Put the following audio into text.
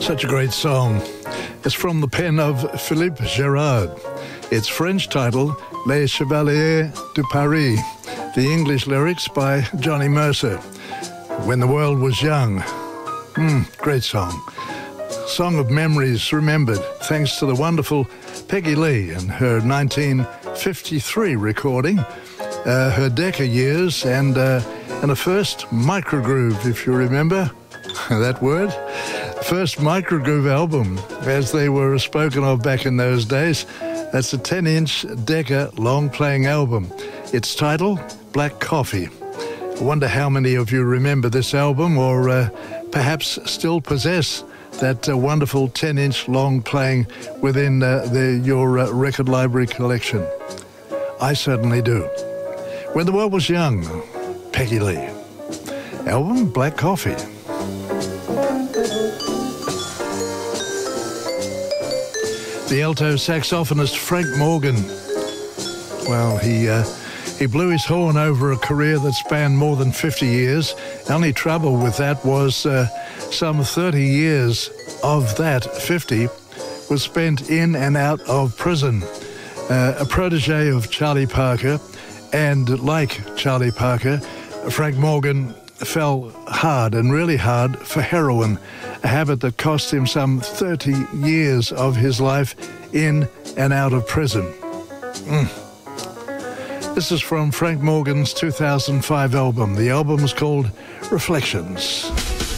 Such a great song. It's from the pen of Philippe Gerard. Its French title, Les Chevaliers de Paris. The English lyrics by Johnny Mercer. When the World Was Young. Great song. Song of memories remembered thanks to the wonderful Peggy Lee and her 1953 recording, her Decca years, and a first microgroove, if you remember that word. First microgroove album, as they were spoken of back in those days. That's a 10-inch Decca long-playing album. Its title, Black Coffee. I wonder how many of you remember this album, or perhaps still possess that wonderful 10-inch long playing within your record library collection. I certainly do. When the World Was Young, Peggy Lee. Album, Black Coffee. The alto saxophonist Frank Morgan. Well, he blew his horn over a career that spanned more than 50 years. Only trouble with that was some 30 years of that 50 was spent in and out of prison. A protege of Charlie Parker, and like Charlie Parker, Frank Morgan fell hard and really hard for heroin, a habit that cost him some 30 years of his life in and out of prison. This is from Frank Morgan's 2005 album. The album is called Reflections.